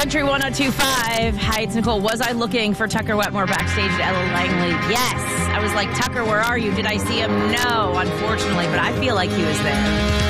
Country 102.5. Hi, it's Nicole. Was I looking for Tucker Wetmore backstage at Ella Langley? Yes. I was like, Tucker, where are you? Did I see him? No, unfortunately, but I feel like he was there.